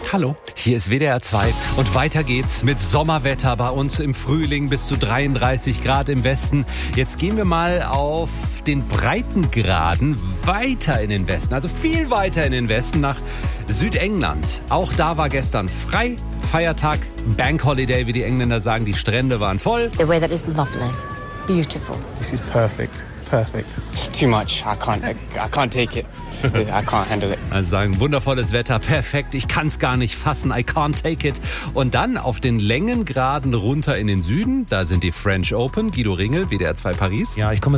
Hallo, hier ist WDR 2 und weiter geht's mit Sommerwetter bei uns im Frühling bis zu 33 Grad im Westen. Jetzt gehen wir mal auf den Breitengraden weiter in den Westen, also viel weiter in den Westen nach Südengland. Auch da war gestern frei, Feiertag, Bank Holiday, wie die Engländer sagen. Die Strände waren voll. The weather is lovely, beautiful. This is perfect. Perfect. It's too much. I can't take it. I can't handle it. Also sagen, wundervolles Wetter, perfekt, ich kann's gar nicht fassen, I can't take it. Und dann auf den Längengraden runter in den Süden, da sind die French Open, Guido Ringel, WDR 2 Paris. Ja, ich komme